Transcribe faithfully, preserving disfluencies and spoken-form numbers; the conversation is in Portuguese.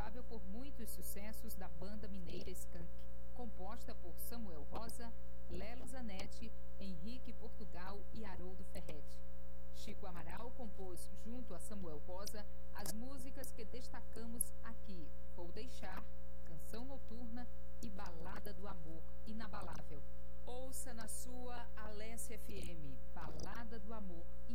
responsável por muitos sucessos da banda mineira Skank, composta por Samuel Rosa, Lelo Zanetti, Henrique Portugal e Haroldo Ferretti. Chico Amaral compôs, junto a Samuel Rosa, as músicas que destacamos aqui: Vou Deixar, Canção Noturna e Balada do Amor Inabalável. Ouça na sua Alessia F M, Balada do Amor